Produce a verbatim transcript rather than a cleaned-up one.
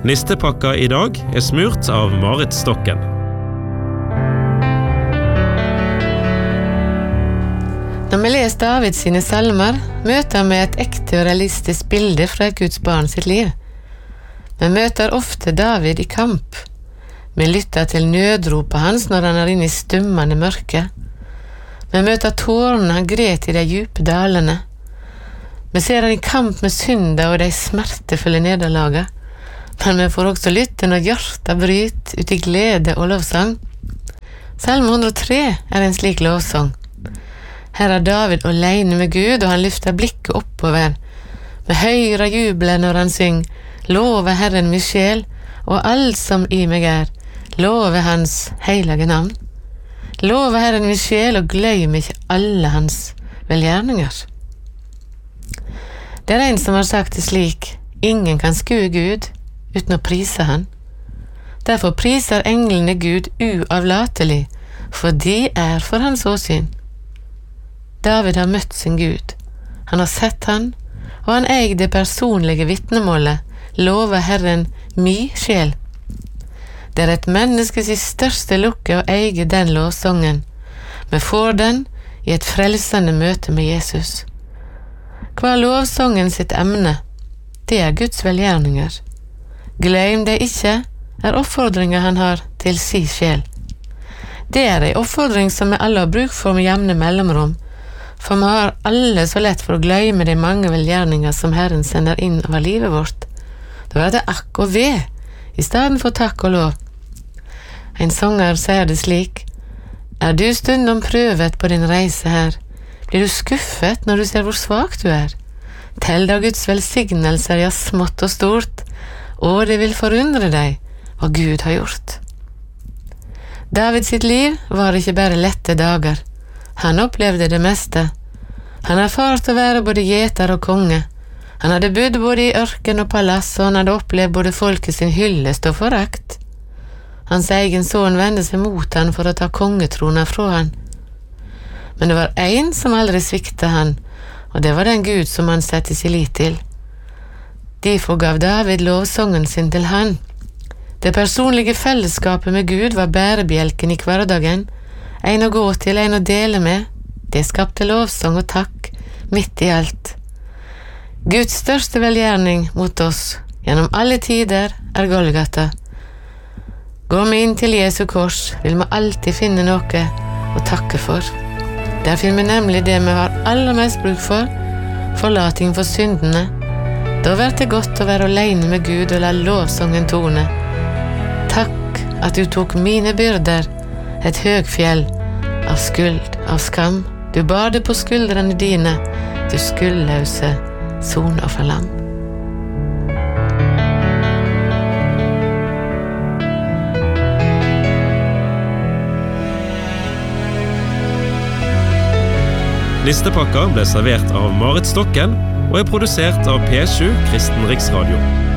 Nistepakka I dag er smurt av Marit Stokken. Når vi leser David sine salmer, møter vi et ekte og realistisk bilde fra et Guds barn sitt liv. Vi møter ofte David I kamp. Vi lytter til nødropet hans når han er inne I stummende mørke. Vi møter tårene han gret I de djupe dalene. Vi ser han I kamp med synda og de smertefulle nederlaga. Men vi får også lytte når hjertet bryter ut I glede og lovsang. Salme hundre og tre er en slik lovsang. Her er David alene med Gud, og han lyfter blikket oppover. Med høyre jubler når han synger, love Herren min sjel, og alt som I meg er, love hans heilige navn. Love Herren min sjel, og gløym ikke alle hans velgjerninger. Det er en som har sagt det slik, ingen kan skue Gud uten å prise han. Derfor priser englene Gud uavlatelig, for de er for hans åsyn. David har møtt sin Gud. Han har sett han, og han eier det personlige vittnemålet, love Herren mi sjel. Det er et menneskes største lukke å eie den lovsangen. Vi får den I et frelsende møte med Jesus. Hva er lovsangen sitt emne? Det er Guds velgjerninger. Glem det ikke, er oppfordringen han har til si sjel. Det er en oppfordring som vi alle har bruk for med jevne mellomrom, for vi har alle så lett for å glemme de mange velgjerninger som Herren sender inn over livet vårt. Da er det akk og ved, I stedet for takk og lov. En sanger sier det slik, er du stundom prøvet på din reise her? Blir du skuffet når du ser hvor svak du er? Tell da Guds velsignelser, ja smått og stort, og det vil forundre deg hva Gud har gjort. David sitt liv var ikke bare lette dager. Han opplevde det meste. Han erfarte å være både gjeter og konge. Han hadde bodd både I ørken og palass, og han hadde opplevd både folket sin hyllest og forakt. Hans egen son vendte seg mot han for å ta kongetrona fra han. Men det var en som aldri sviktet han, og det var den Gud som han sette sin lit til. Derfor gav David lovsangen sin til han. Det personlige fellesskapet med Gud var bærebjelken I hverdagen, en å gå til, en å dele med. Det skapte lovsang og takk, midt I alt. Guds største velgjerning mot oss, gjennom alle tider, er Golgata. Går vi inn til Jesu kors, vil vi alltid finne noe å takke for. Der finner vi nemlig det vi har aller mest bruk for, forlating for syndene. Da blir det godt å være alene med Gud og la lovsangen tone. Takk at du tok mine byrder, et høgfjell av skuld, av skam. Du bar det på skuldrene dine, du skuldløse sonofferlam. Nistepakka ble servert av Marit Stokken og er produsert av P sju Kristen Riksradio.